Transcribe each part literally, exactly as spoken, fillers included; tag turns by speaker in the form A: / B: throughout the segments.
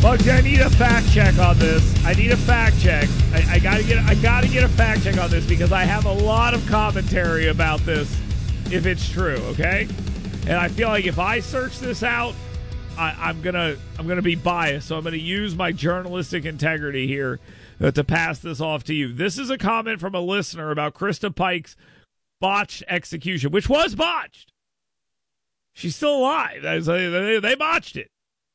A: Bugsy, I need a fact check on this. I need a fact check. I, I gotta get. I gotta get a fact check on this because I have a lot of commentary about this. If it's true, okay, and I feel like if I search this out, I, I'm gonna I'm gonna be biased. So I'm gonna use my journalistic integrity here uh, to pass this off to you. This is a comment from a listener about Krista Pike's botched execution, which was botched. She's still alive. They, they botched it.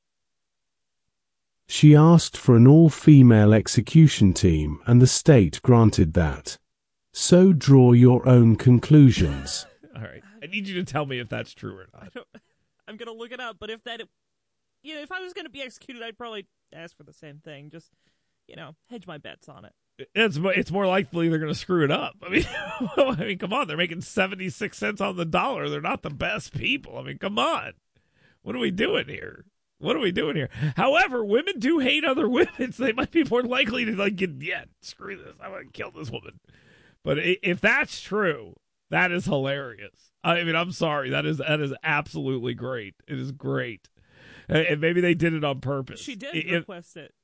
B: She asked for an all-female execution team, and the state granted that. So draw your own conclusions.
A: All right. I need you to tell me if that's true or not.
C: I don't, I'm going to look it up, but if that, you know, if I was going to be executed, I'd probably ask for the same thing. Just, you know, hedge my bets on it.
A: It's it's more likely they're going to screw it up. I mean, I mean, come on. They're making seventy-six cents on the dollar. They're not the best people. I mean, come on. What are we doing here? What are we doing here? However, women do hate other women, so they might be more likely to, like, get, yeah, screw this. I want to kill this woman. But if that's true, that is hilarious. I mean, I'm sorry. That is that is absolutely great. It is great. And maybe they did it on purpose.
C: She did
A: it,
C: request it.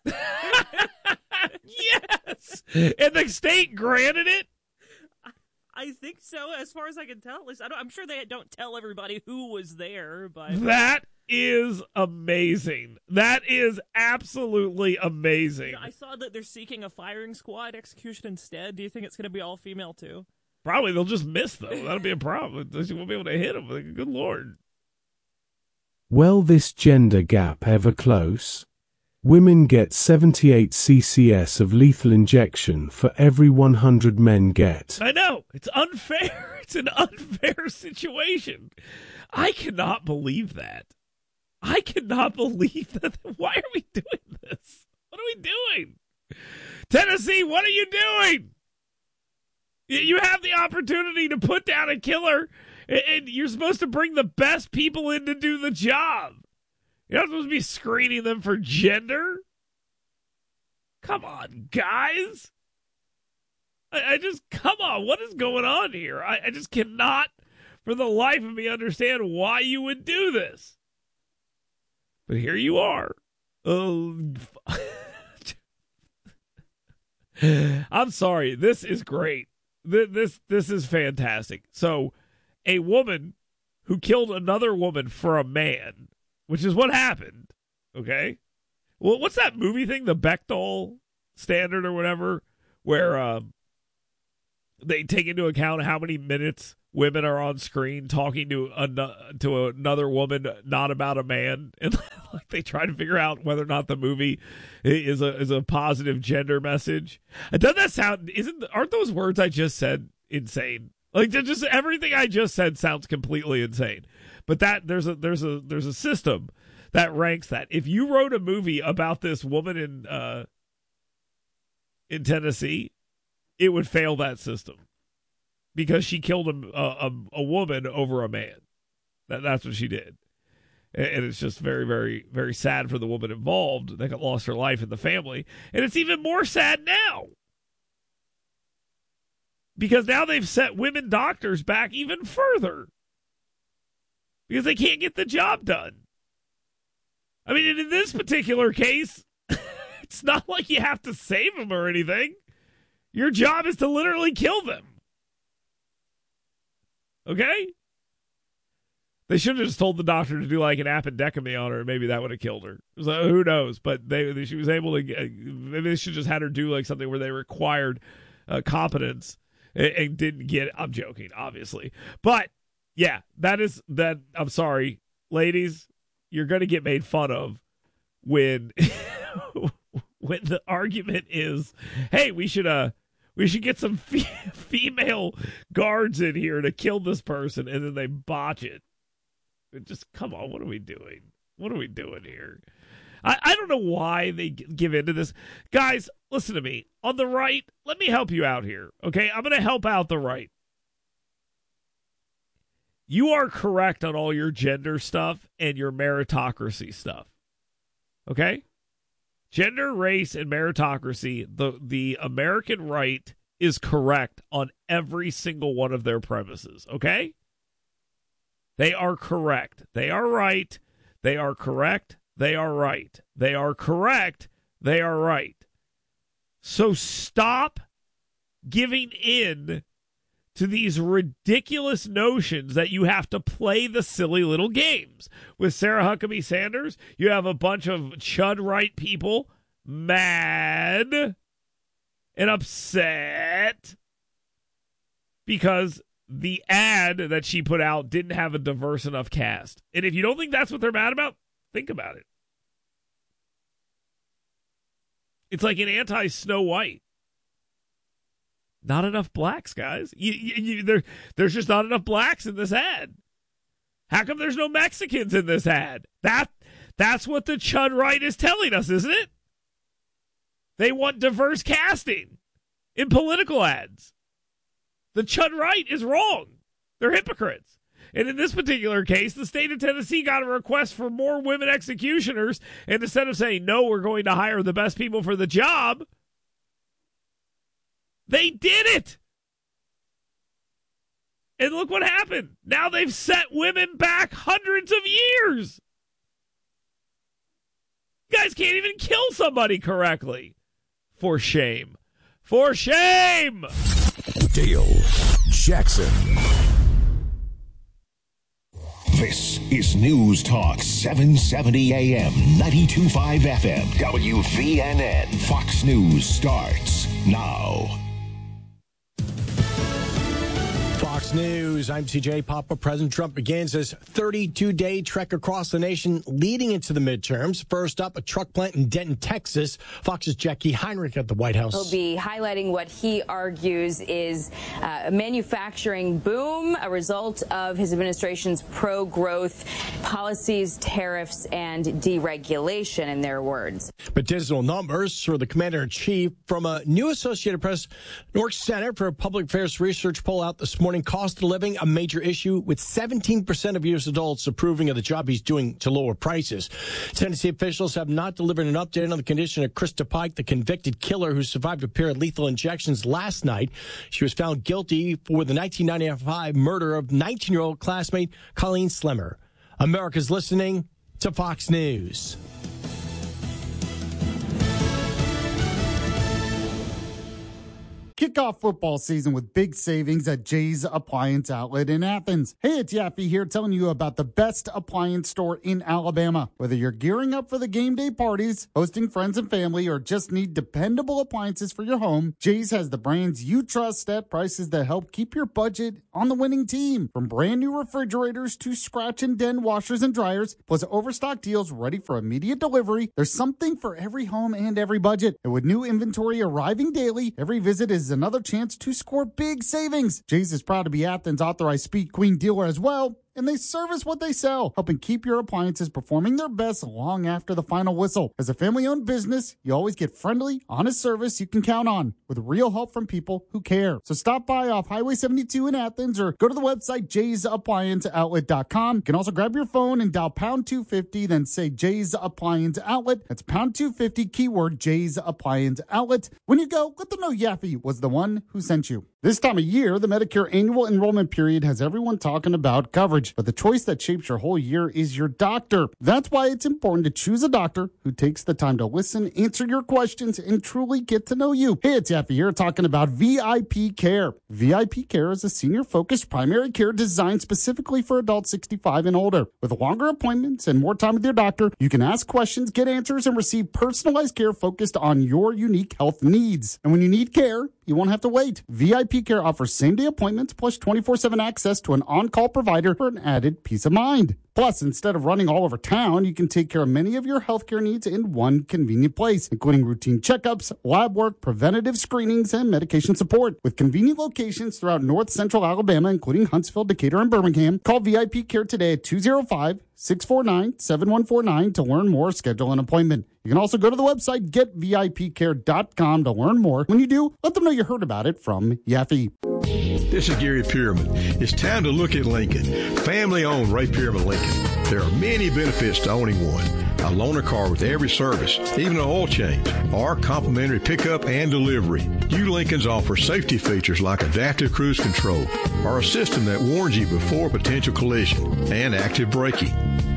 A: Yes! And the state granted it?
C: I think so, as far as I can tell. At least I don't, I'm sure they don't tell everybody who was there, but
A: that is amazing. That is absolutely amazing.
C: You know, I saw that they're seeking a firing squad execution instead. Do you think it's going to be all female too?
A: Probably. They'll just miss, though. That'll be a problem. She won't be able to hit them. Good Lord.
B: Well, this gender gap ever close? Women get seventy-eight C C S of lethal injection for every one hundred men get.
A: I know. It's unfair. It's an unfair situation. I cannot believe that. I cannot believe that. Why are we doing this? What are we doing? Tennessee, what are you doing? You have the opportunity to put down a killer, and you're supposed to bring the best people in to do the job. You're not supposed to be screening them for gender. Come on, guys. I, I just, come on. What is going on here? I, I just cannot, for the life of me, understand why you would do this. But here you are. Oh, I'm sorry. This is great. This, this, this is fantastic. So, a woman who killed another woman for a man, which is what happened, okay? Well, what's that movie thing, the Bechdel standard or whatever, where um, they take into account how many minutes women are on screen talking to an- to another woman, not about a man, and like they try to figure out whether or not the movie is a is a positive gender message. Doesn't that sound? Isn't aren't those words I just said insane? Like just everything I just said sounds completely insane. But that there's a there's a there's a system that ranks that. If you wrote a movie about this woman in uh, in Tennessee, it would fail that system because she killed a a, a woman over a man. That that's what she did, and it's just very very very sad for the woman involved that lost her life in the family, and it's even more sad now. Because now they've set women doctors back even further. Because they can't get the job done. I mean, in this particular case, it's not like you have to save them or anything. Your job is to literally kill them. Okay? They should have just told the doctor to do like an appendectomy on her, and maybe that would have killed her. So who knows? But they, she was able to. Get, maybe they should just had her do like something where they required uh, competence and, and didn't get. I'm joking, obviously, but yeah, that is that. I'm sorry, ladies, you're going to get made fun of when when the argument is, hey, we should uh. We should get some fe- female guards in here to kill this person, and then they botch it. It just, come on, what are we doing? What are we doing here? I, I don't know why they g- give into this. Guys, listen to me. On the right, let me help you out here, okay? I'm going to help out the right. You are correct on all your gender stuff and your meritocracy stuff, okay? Gender, race, and meritocracy, the, the American right is correct on every single one of their premises, okay? They are correct. They are right. They are correct. They are right. They are correct. They are right. So stop giving in to these ridiculous notions that you have to play the silly little games. With Sarah Huckabee Sanders, you have a bunch of chud right people mad and upset because the ad that she put out didn't have a diverse enough cast. And if you don't think that's what they're mad about, think about it. It's like an anti-Snow White. Not enough blacks, guys. You, you, you, there, there's just not enough blacks in this ad. How come there's no Mexicans in this ad? That That's what the chud right is telling us, isn't it? They want diverse casting in political ads. The chud right is wrong. They're hypocrites. And in this particular case, the state of Tennessee got a request for more women executioners, and instead of saying, no, we're going to hire the best people for the job, they did it. And look what happened. Now they've set women back hundreds of years. You guys can't even kill somebody correctly. For shame. For shame!
D: Dale Jackson. This is News Talk seven seventy A M, ninety-two point five F M, W V N N. Fox News starts now.
E: Fox News, I'm T J Papa. President Trump begins his thirty-two day trek across the nation leading into the midterms. First up, a truck plant in Denton, Texas. Fox's Jackie Heinrich at the White House.
F: He'll be highlighting what he argues is uh, a manufacturing boom, a result of his administration's pro-growth policies, tariffs, and deregulation, in their words.
E: But dismal numbers for the commander-in-chief from a new Associated Press North Center for Public Affairs research poll out this morning. Cost of living, a major issue, with seventeen percent of U S adults approving of the job he's doing to lower prices. Tennessee officials have not delivered an update on the condition of Krista Pike, the convicted killer who survived a pair of lethal injections last night. She was found guilty for the nineteen ninety-five murder of nineteen-year-old classmate Colleen Slimmer. America's listening to Fox News.
G: Kick off football season with big savings at Jay's Appliance Outlet in Athens. Hey, it's Yaffe here telling you about the best appliance store in Alabama. Whether you're gearing up for the game day parties, hosting friends and family, or just need dependable appliances for your home, Jay's has the brands you trust at prices that help keep your budget on the winning team. From brand new refrigerators to scratch and dent washers and dryers, plus overstock deals ready for immediate delivery, there's something for every home and every budget. And with new inventory arriving daily, every visit is another chance to score big savings. Jay's is proud to be Athens' authorized Speed Queen dealer as well, and they service what they sell, helping keep your appliances performing their best long after the final whistle. As a family-owned business, you always get friendly, honest service you can count on, with real help from people who care. So stop by off Highway seventy-two in Athens, or go to the website jays appliance outlet dot com. You can also grab your phone and dial pound two fifty, then say Jay's Appliance Outlet. That's pound two fifty, keyword Jay's Appliance Outlet. When you go, let them know Yaffe was the one who sent you. This time of year, the Medicare annual enrollment period has everyone talking about coverage, but the choice that shapes your whole year is your doctor. That's why it's important to choose a doctor who takes the time to listen, answer your questions, and truly get to know you. Hey, it's Yaffe here talking about V I P Care. V I P Care is a senior-focused primary care designed specifically for adults sixty-five and older. With longer appointments and more time with your doctor, you can ask questions, get answers, and receive personalized care focused on your unique health needs. And when you need care, you won't have to wait. V I P Care offers same-day appointments plus twenty-four seven access to an on-call provider for an added peace of mind. Plus, instead of running all over town, you can take care of many of your healthcare needs in one convenient place, including routine checkups, lab work, preventative screenings, and medication support. With convenient locations throughout north central Alabama, including Huntsville, Decatur, and Birmingham, call V I P Care today at two oh five, six four nine, seven one four nine to learn more or schedule an appointment. You can also go to the website get V I P care dot com to learn more. When you do, let them know you heard about it from Yaffe.
H: This is Gary Pierman. It's time to look at Lincoln. Family-owned Ray Pierman Lincoln. There are many benefits to owning one. A loaner car with every service, even an oil change, or complimentary pickup and delivery. You Lincolns offer safety features like adaptive cruise control, or a system that warns you before potential collision, and active braking.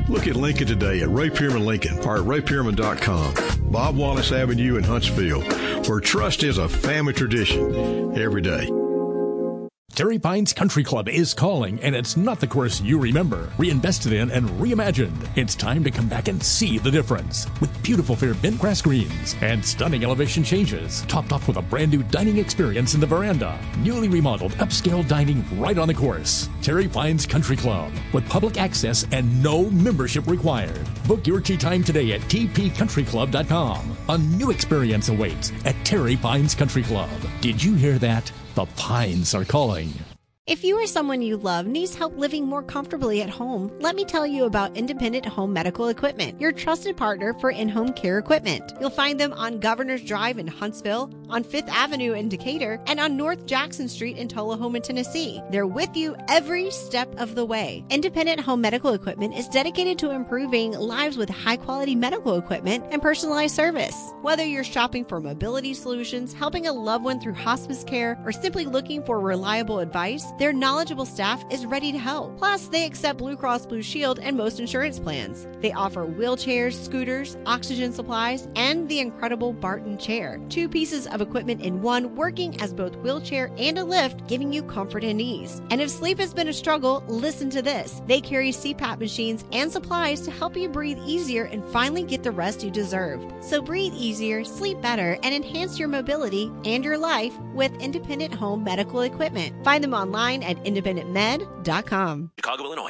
H: Look at Lincoln today at Ray Pearman Lincoln or at ray pearman dot com. Bob Wallace Avenue in Huntsville, where trust is a family tradition every day.
I: Terry Pines Country Club is calling, and it's not the course you remember. Reinvested in and reimagined. It's time to come back and see the difference. With beautiful fair bent grass greens and stunning elevation changes, topped off with a brand new dining experience in the veranda. Newly remodeled upscale dining right on the course. Terry Pines Country Club, with public access and no membership required. Book your tea time today at t p country club dot com. A new experience awaits at Terry Pines Country Club. Did you hear that? The Pines are calling.
J: If you or someone you love needs help living more comfortably at home, let me tell you about Independent Home Medical Equipment, your trusted partner for in-home care equipment. You'll find them on Governor's Drive in Huntsville, on Fifth Avenue in Decatur, and on North Jackson Street in Tullahoma, Tennessee. They're with you every step of the way. Independent Home Medical Equipment is dedicated to improving lives with high-quality medical equipment and personalized service. Whether you're shopping for mobility solutions, helping a loved one through hospice care, or simply looking for reliable advice, their knowledgeable staff is ready to help. Plus, they accept Blue Cross Blue Shield and most insurance plans. They offer wheelchairs, scooters, oxygen supplies, and the incredible Barton chair. Two pieces of equipment in one, working as both wheelchair and a lift, giving you comfort and ease. And if sleep has been a struggle, listen to this. They carry C PAP machines and supplies to help you breathe easier and finally get the rest you deserve. So breathe easier, sleep better, and enhance your mobility and your life with Independent Home Medical Equipment. Find them online at independent med dot com.
K: Chicago, Illinois.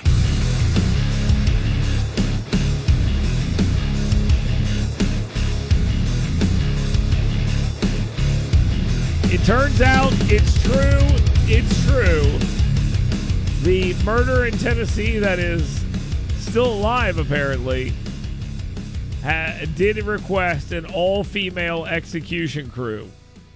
A: It turns out it's true. It's true. The murder in Tennessee that is still alive, apparently, ha- did request an all-female execution crew.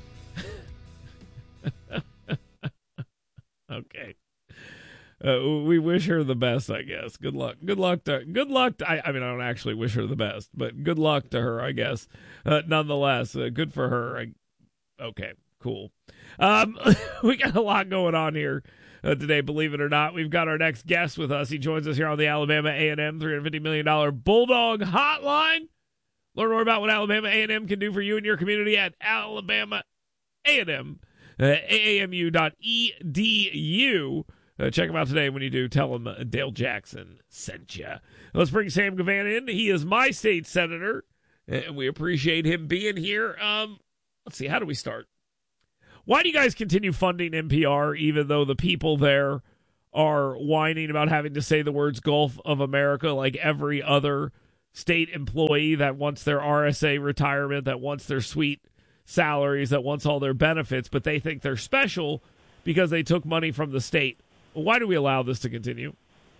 A: Okay. Uh, we wish her the best, I guess. Good luck. Good luck to good luck to, I, I mean, I don't actually wish her the best, but good luck to her, I guess. Uh, nonetheless, uh, good for her. I, okay, cool. Um, we got a lot going on here uh, today, believe it or not. We've got our next guest with us. He joins us here on the Alabama A and M three hundred fifty million dollars Bulldog Hotline. Learn more about what Alabama A and M can do for you and your community at Alabama A and M. Uh, A A M U dot E D U. Uh, check him out today. When you do, tell him uh, Dale Jackson sent you. Let's bring Sam Gavan in. He is my state senator, and we appreciate him being here. Um, let's see, how do we start? Why do you guys continue funding N P R, even though the people there are whining about having to say the words Gulf of America like every other state employee that wants their R S A retirement, that wants their sweet salaries, that wants all their benefits, but they think they're special because they took money from the state? Why do we allow this to continue?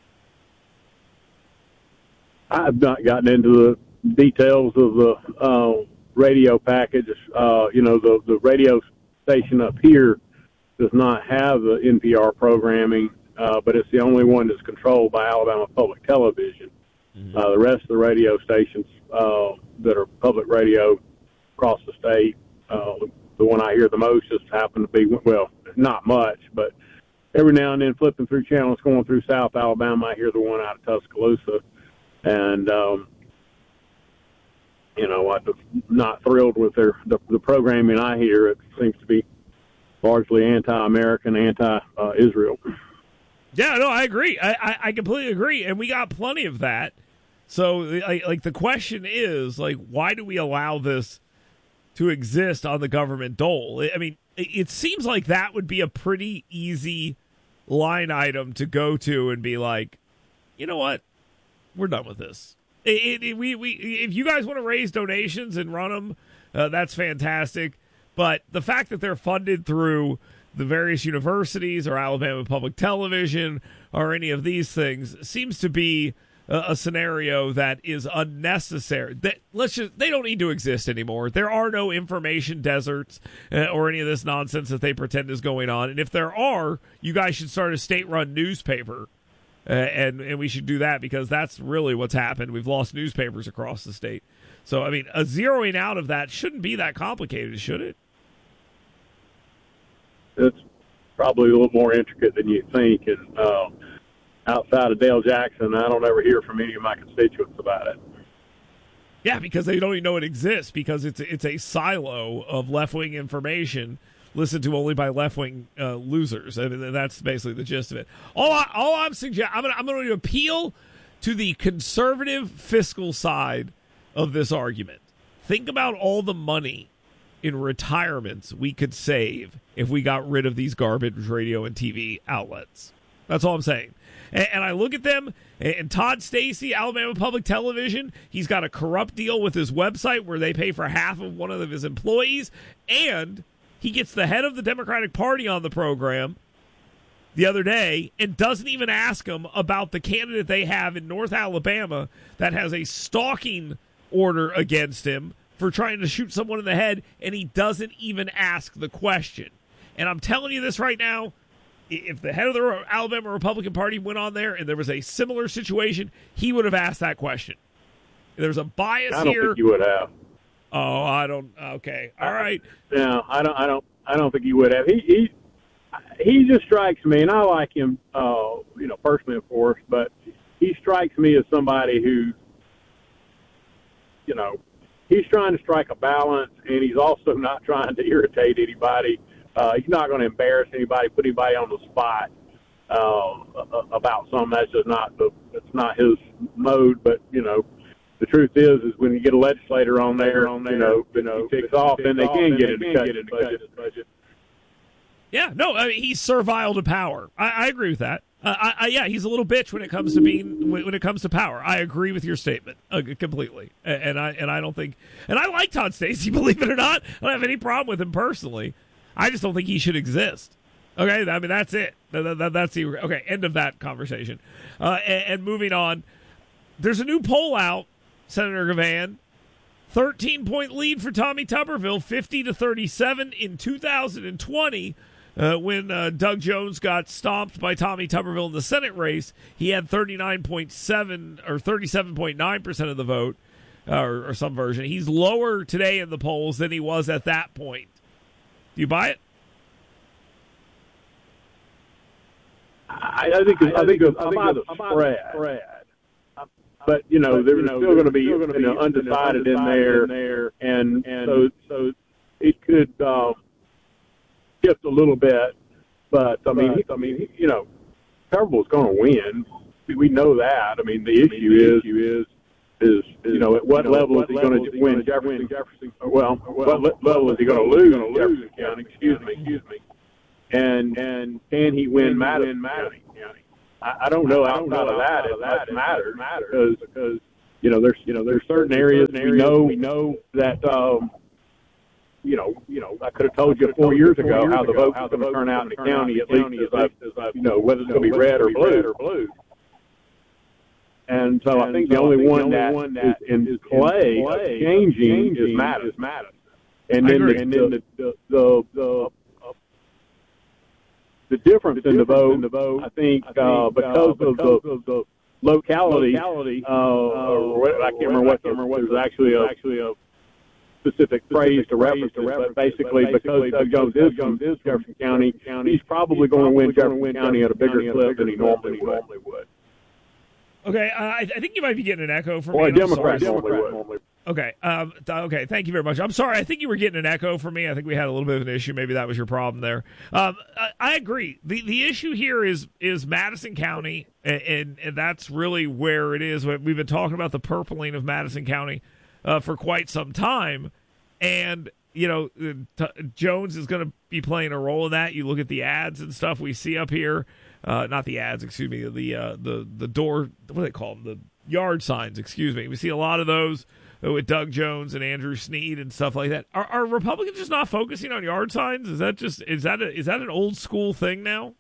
L: I've not gotten into the details of the uh, radio package. Uh, you know, the, the radio station up here does not have the N P R programming, uh, but it's the only one that's controlled by Alabama Public Television. Mm-hmm. Uh, the rest of the radio stations uh, that are public radio across the state, Uh, the one I hear the most just happened to be, well, not much, but every now and then flipping through channels going through South Alabama, I hear the one out of Tuscaloosa. And, um, you know, I'm not thrilled with their the, the programming I hear. It seems to be largely anti-American, anti-Israel.
A: Yeah, no, I agree. I, I, I completely agree. And we got plenty of that. So, like, like, the question is, like, why do we allow this to exist on the government dole? I mean, it seems like that would be a pretty easy line item to go to and be like, you know what, we're done with this. It, it, we we if you guys want to raise donations and run them, uh, that's fantastic. But the fact that they're funded through the various universities or Alabama Public Television or any of these things seems to be a scenario that is unnecessary. That let's just they don't need to exist anymore. There are no information deserts uh, or any of this nonsense that they pretend is going on. And if there are, you guys should start a state-run newspaper, uh, and and we should do that because that's really what's happened. We've lost newspapers across the state. So I mean, a zeroing out of that shouldn't be that complicated, should it?
L: It's probably a little more intricate than you think, and. Uh, outside of Dale Jackson, I don't ever hear from any of my constituents about it.
A: Yeah, because they don't even know it exists, because it's it's a silo of left-wing information listened to only by left-wing uh, losers. I mean, that's basically the gist of it. All, I, all I'm suggesting, I'm going I'm going to appeal to the conservative fiscal side of this argument. Think about all the money in retirements we could save if we got rid of these garbage radio and T V outlets. That's all I'm saying. And, and I look at them, and Todd Stacey, Alabama Public Television, he's got a corrupt deal with his website where they pay for half of one of his employees, and he gets the head of the Democratic Party on the program the other day and doesn't even ask him about the candidate they have in North Alabama that has a stalking order against him for trying to shoot someone in the head, and he doesn't even ask the question. And I'm telling you this right now, if the head of the Alabama Republican Party went on there and there was a similar situation, he would have asked that question. There's a bias
L: I don't
A: here.
L: think you would have.
A: Oh, I don't. Okay, all right.
L: No, I don't. I don't. I don't think he would have. He he he just strikes me, and I like him, uh, you know, personally, of course. But he strikes me as somebody who, you know, he's trying to strike a balance, and he's also not trying to irritate anybody. Uh, he's not going to embarrass anybody, put anybody on the spot uh, about something. That's just not the. It's not his mode. But you know. The truth is, is when you get a legislator on there, on there you know, you know, ticks off, then they can get in the budget.
A: Yeah, no, I mean, he's servile to power. I, I agree with that. Uh, I, I, yeah, he's a little bitch when it comes to being when it comes to power. I agree with your statement uh, completely, and, and I and I don't think, and I like Todd Stacey, believe it or not. I don't have any problem with him personally. I just don't think he should exist. Okay, I mean that's it. That, that, that's the okay end of that conversation. Uh, and, and moving on, there's a new poll out. Senator Gavan, thirteen-point lead for Tommy Tuberville, fifty to thirty-seven in two thousand twenty, uh, when uh, Doug Jones got stomped by Tommy Tuberville in the Senate race. He had thirty-nine point seven or thirty-seven point nine percent of the vote, uh, or, or some version. He's lower today in the polls than he was at that point. Do you buy it?
L: I, I think. I think. I think the spread. spread. But you know, there's still going to be you know, undecided in there, and and so so it could um, shift a little bit. But I mean, I mean, you know, Tuberville's going to win. We know that. I mean, the issue is is you know, at what level is he going to win Jefferson? Jefferson. Well, what level is he going to lose Jefferson County? Excuse me, excuse me. And and can he win Madison County? I don't know outside of that if that matters because because you know there's you know there's certain areas we know we know that um, you know you know I could have told you four years ago how the vote is going to turn out in the county at least as I you know whether it's going to be red or blue. And so I think the only one that is in play of changing is Madison. And then the the the the The difference in the vote, in the vote I think, I think uh, because, uh, because of, the, of the locality, locality uh, or what, I can't remember what, the, what there's actually a, actually a specific phrase to reference to, but basically, but basically because Doug Jones is from Jefferson County, County, he's probably going to win Jefferson County at a bigger clip than he normally would.
A: Okay, uh, I, I think you might be getting an echo from
L: or
A: me.
L: Or a Democrat normally would.
A: Okay, um, th- okay. Thank you very much. I'm sorry. I think you were getting an echo from me. I think we had a little bit of an issue. Maybe that was your problem there. Um, I, I agree. the The issue here is is Madison County, and, and and that's really where it is. We've been talking about the purpling of Madison County uh, for quite some time, and you know, T- Jones is going to be playing a role in that. You look at the ads and stuff we see up here. Uh, not the ads, excuse me. The uh, the the door. What do they call them? The yard signs. Excuse me. We see a lot of those with Doug Jones and Andrew Snead and stuff like that. Are, are Republicans just not focusing on yard signs? Is that just is that a, is that an old school thing now?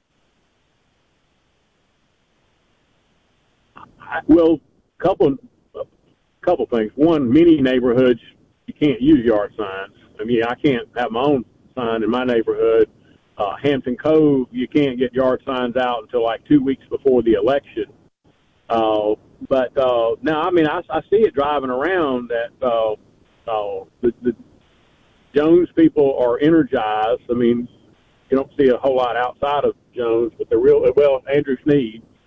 L: Well, couple couple things. One, many neighborhoods you can't use yard signs. I mean, I can't have my own sign in my neighborhood. Uh, Hampton Cove, you can't get yard signs out until like two weeks before the election. Uh, but uh, now, I mean, I, I see it driving around that uh, uh, the, the Jones people are energized. I mean, you don't see a whole lot outside of Jones, but they're real. Well, Andrew Snead,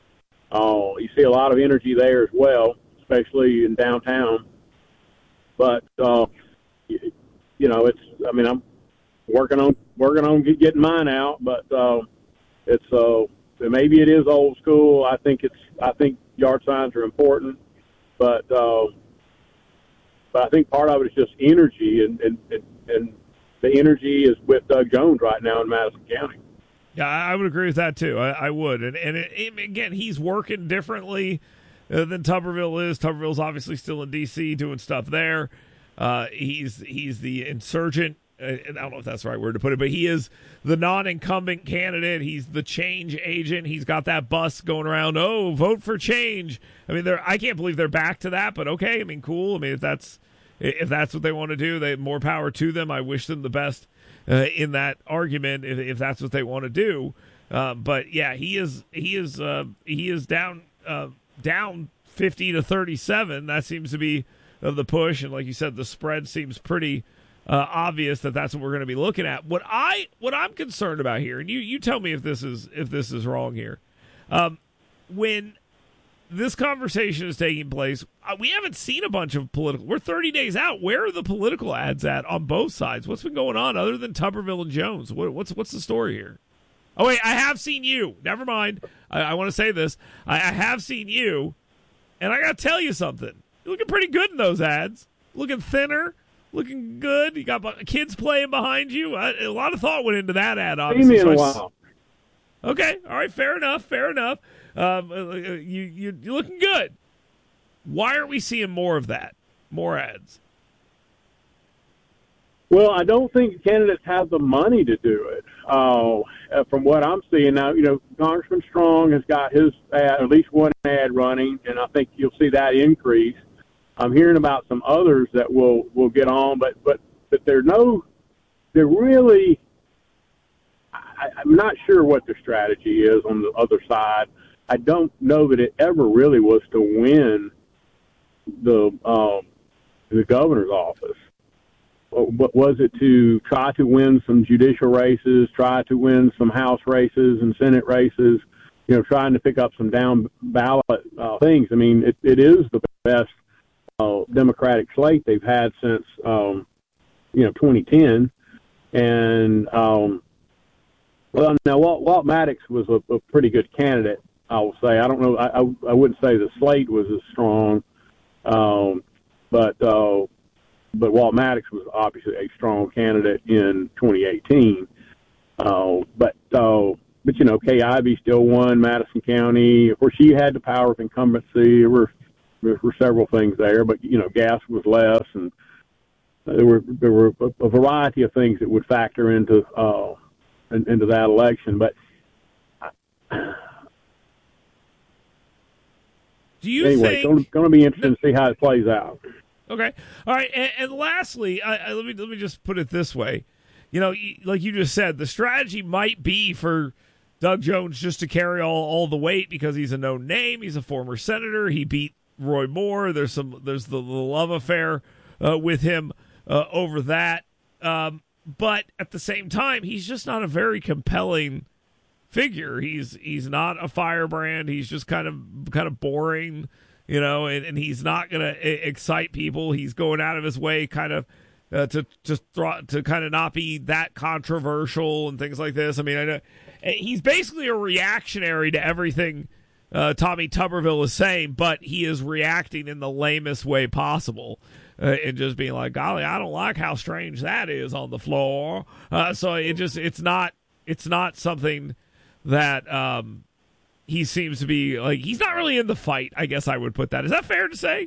L: Uh, you see a lot of energy there as well, especially in downtown. But uh, you, you know, it's. I mean, I'm working on working on getting mine out, but uh, it's uh, maybe it is old school. I think it's. I think yard signs are important, but uh, but I think part of it is just energy, and and, and, and the energy is with Doug Jones right now in Madison County.
A: Yeah, I would agree with that too. I, I would, and and it, it, again, he's working differently uh, than Tuberville is. Tuberville's obviously still in D C doing stuff there. Uh, he's he's the insurgent. Uh, I don't know if that's the right word to put it, but he is the non-incumbent candidate. He's the change agent. He's got that bus going around. Oh, vote for change. I mean, they're I can't believe they're back to that, but okay. I mean, cool. I mean, if that's if that's what they want to do, they more power to them. I wish them the best. Uh, in that argument, if, if that's what they want to do, uh, but yeah, he is he is uh, he is down uh, down fifty to thirty-seven. That seems to be of the push, and like you said, the spread seems pretty uh, obvious that that's what we're going to be looking at. What I what I'm concerned about here, and you you tell me if this is if this is wrong here, um, when this conversation is taking place, uh, we haven't seen a bunch of political. We're thirty days out. Where are the political ads at on both sides? What's been going on other than Tuberville and Jones? What, what's what's the story here? Oh wait, I have seen you. Never mind. I, I want to say this. I, I have seen you, and I got to tell you something. You're looking pretty good in those ads. Looking thinner. Looking good. You got kids playing behind you. I, a lot of thought went into that ad. Obviously,
L: seen me in a while.
A: Okay. All right. Fair enough. Fair enough. Um, you, you, you're looking good. Why aren't we seeing more of that? More ads?
L: Well, I don't think candidates have the money to do it. Uh, from what I'm seeing now, you know, Congressman Strong has got his ad, at least one ad running, and I think you'll see that increase. I'm hearing about some others that will, will get on, but, but, but they're no, they're really, I, I'm not sure what their strategy is on the other side. I don't know that it ever really was to win the um, the governor's office. But was it to try to win some judicial races, try to win some House races and Senate races, you know, trying to pick up some down ballot uh, things? I mean, it, it is the best uh, Democratic slate they've had since, um, you know, twenty ten. And, um, well, now, Walt, Walt Maddox was a, a pretty good candidate. I will say. I don't know. I, I, I wouldn't say the slate was as strong, um, but uh, but Walt Maddox was obviously a strong candidate in twenty eighteen. Uh, but uh, but you know, Kay Ivey still won Madison County. Of course, she had the power of incumbency. There were there were several things there, but you know, gas was less, and there were there were a, a variety of things that would factor into uh, in, into that election, but. I,
A: Do you
L: anyway,
A: think...
L: it's going to be interesting to see how it plays out.
A: Okay. All right. And, and lastly, I, I, let me let me just put it this way. You know, like you just said, the strategy might be for Doug Jones just to carry all, all the weight because he's a known name. He's a former senator. He beat Roy Moore. There's some there's the, the love affair uh, with him uh, over that. Um, but at the same time, he's just not a very compelling figure. He's he's not a firebrand. He's just kind of kind of boring, you know, and, and he's not going to excite people. He's going out of his way kind of uh, to to throw, to kind of not be that controversial and things like this. I mean, I know he's basically a reactionary to everything uh, Tommy Tuberville is saying, but he is reacting in the lamest way possible. Uh, and just being like, golly, I don't like how strange that is on the floor. Uh, so it just it's not it's not something that um, he seems to be like. He's not really in the fight, I guess I would put that. Is that fair to say?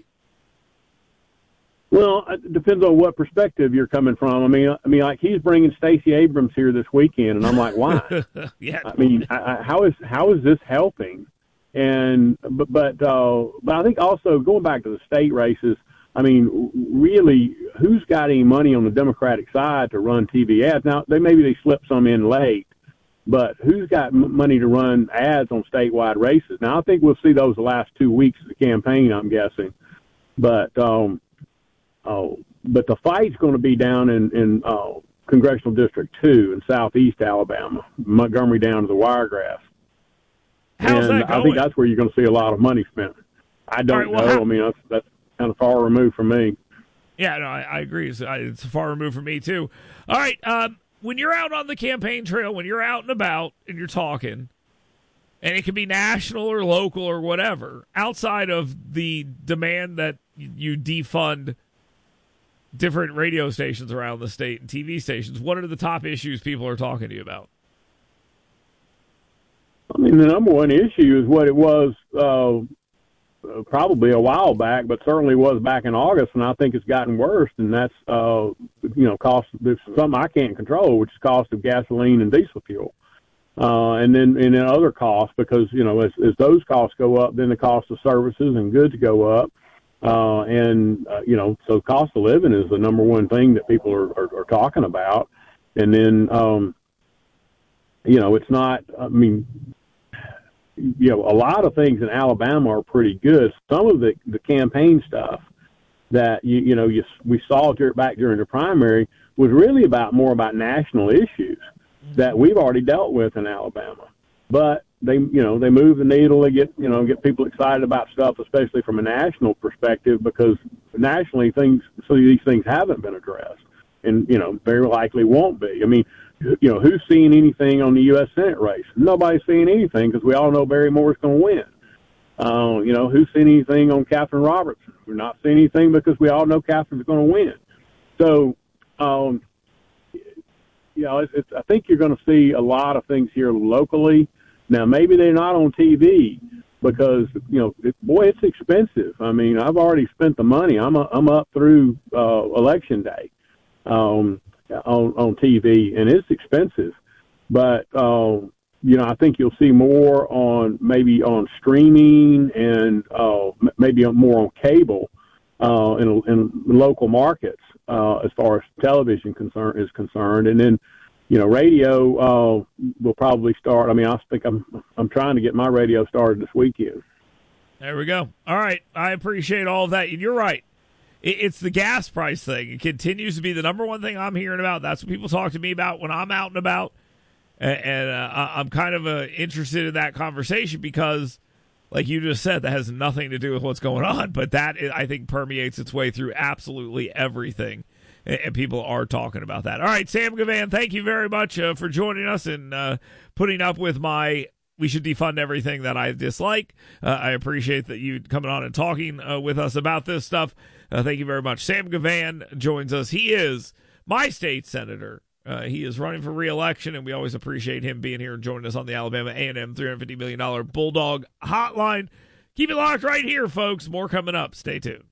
L: Well, it depends on what perspective you're coming from. I mean, I mean, like he's bringing Stacey Abrams here this weekend, and I'm like, why?
A: yeah.
L: I mean, I, I, how is how is this helping? And but but uh, but I think also going back to the state races. I mean, really, who's got any money on the Democratic side to run T V ads? Now, they maybe they slip some in late. But who's got m- money to run ads on statewide races? Now, I think we'll see those the last two weeks of the campaign, I'm guessing. But um, oh, but the fight's going to be down in, in uh, Congressional District two in southeast Alabama, Montgomery down to the Wiregrass.
A: How's
L: and
A: that going?
L: I think that's where you're going to see a lot of money spent. I don't
A: right, well,
L: know.
A: how-
L: I mean, that's, that's kind of far removed from me.
A: Yeah, no, I, I agree. It's, it's far removed from me, too. All right, um, when you're out on the campaign trail, when you're out and about and you're talking, and it can be national or local or whatever, outside of the demand that you defund different radio stations around the state and T V stations, what are the top issues people are talking to you about?
L: I mean, the number one issue is what it was uh, probably a while back, but certainly was back in August, and I think it's gotten worse, and that's, uh, you know, cost. There's something I can't control, which is cost of gasoline and diesel fuel. Uh, and then and then other costs, because, you know, as, as those costs go up, then the cost of services and goods go up. Uh, and, uh, you know, so cost of living is the number one thing that people are, are, are talking about. And then, um, you know, it's not, I mean, you know, a lot of things in Alabama are pretty good. Some of the, the campaign stuff that, you, you know, you, we saw back during the primary was really about more about national issues that we've already dealt with in Alabama. But they, you know, they move the needle. They get, you know, get people excited about stuff, especially from a national perspective, because nationally things, so these things haven't been addressed, and, you know, very likely won't be. I mean, you know, who's seeing anything on the U S Senate race? Nobody's seeing anything, because we all know Barry Moore's going to win. Uh, you know, who's seeing anything on Catherine Robertson? We're not seeing anything because we all know Catherine's going to win. So, um, you know, it's, it's, I think you're going to see a lot of things here locally. Now, maybe they're not on T V because, you know, it, boy, it's expensive. I mean, I've already spent the money. I'm a, I'm up through uh, election day um, on on T V, and it's expensive. But uh, you know, I think you'll see more on maybe on streaming and uh, maybe more on cable uh, in, in local markets uh, as far as television concern is concerned, and then. You know, radio uh, will probably start. I mean, I think I'm I'm trying to get my radio started this weekend.
A: There we go. All right. I appreciate all of that. And you're right. It, it's the gas price thing. It continues to be the number one thing I'm hearing about. That's what people talk to me about when I'm out and about. And, and uh, I'm kind of uh, interested in that conversation because, like you just said, that has nothing to do with what's going on. But that, I think, permeates its way through absolutely everything. And people are talking about that. All right, Sam Gavan, thank you very much uh, for joining us and uh, putting up with my we should defund everything that I dislike. Uh, I appreciate that you coming on and talking uh, with us about this stuff. Uh, thank you very much. Sam Gavan joins us. He is my state senator. Uh, he is running for re-election, and we always appreciate him being here and joining us on the Alabama A and M three hundred fifty million dollars Bulldog Hotline. Keep it locked right here, folks. More coming up. Stay tuned.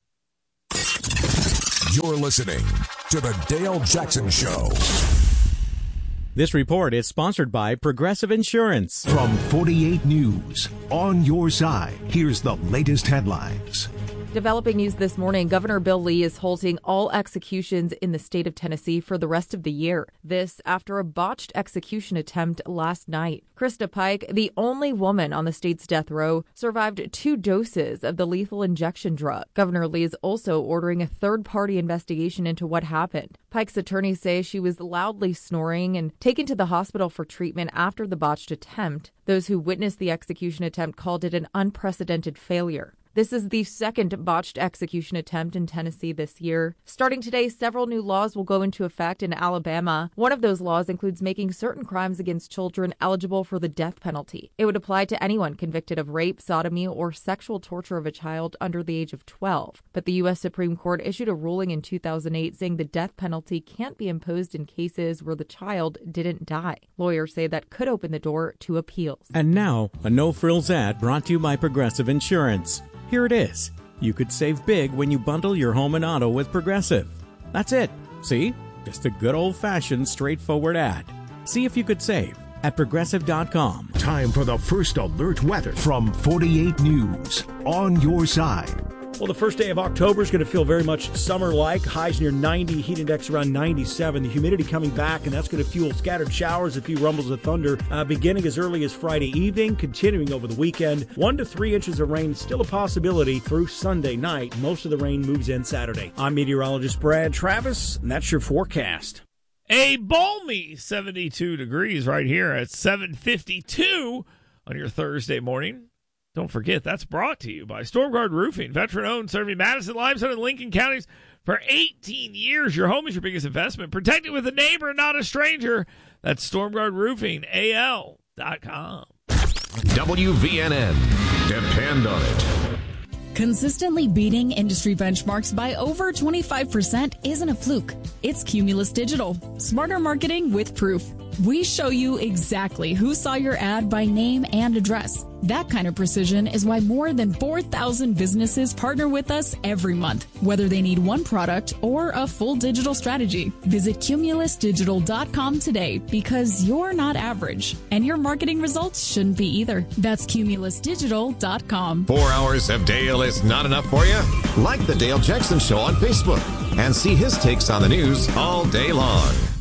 K: You're listening to the Dale Jackson Show.
M: This report is sponsored by Progressive Insurance.
D: From forty-eight News, on your side, here's the latest headlines.
N: Developing news this morning, Governor Bill Lee is halting all executions in the state of Tennessee for the rest of the year. This after a botched execution attempt last night. Krista Pike, the only woman on the state's death row, survived two doses of the lethal injection drug. Governor Lee is also ordering a third-party investigation into what happened. Pike's attorneys say she was loudly snoring and taken to the hospital for treatment after the botched attempt. Those who witnessed the execution attempt called it an unprecedented failure. This is the second botched execution attempt in Tennessee this year. Starting today, several new laws will go into effect in Alabama. One of those laws includes making certain crimes against children eligible for the death penalty. It would apply to anyone convicted of rape, sodomy, or sexual torture of a child under the age of twelve. But the U S Supreme Court issued a ruling in two thousand eight saying the death penalty can't be imposed in cases where the child didn't die. Lawyers say that could open the door to appeals.
M: And now, a no-frills ad brought to you by Progressive Insurance. Here it is. You could save big when you bundle your home and auto with Progressive. That's it. See? Just a good old-fashioned, straightforward ad. See if you could save at Progressive dot com.
D: Time for the first alert weather from forty-eight News, on your side.
O: Well, the first day of October is going to feel very much summer-like. Highs near ninety, heat index around ninety-seven. The humidity coming back, and that's going to fuel scattered showers, a few rumbles of thunder, uh, beginning as early as Friday evening, continuing over the weekend. One to three inches of rain still a possibility through Sunday night. Most of the rain moves in Saturday. I'm meteorologist Brad Travis, and that's your forecast.
A: A balmy seventy-two degrees right here at seven fifty-two on your Thursday morning. Don't forget, that's brought to you by StormGuard Roofing, veteran-owned, serving Madison, Limestone, and Lincoln counties for eighteen years. Your home is your biggest investment. Protect it with a neighbor, not a stranger. That's stormguard roofing a l dot com.
D: W V N N. Depend on it.
P: Consistently beating industry benchmarks by over twenty-five percent isn't a fluke. It's Cumulus Digital. Smarter marketing with proof. We show you exactly who saw your ad by name and address. That kind of precision is why more than four thousand businesses partner with us every month, whether they need one product or a full digital strategy. Visit cumulus digital dot com today because you're not average, and your marketing results shouldn't be either. That's cumulus digital dot com.
Q: Four hours of Dale is not enough for you? Like the Dale Jackson Show on Facebook and see his takes on the news all day long.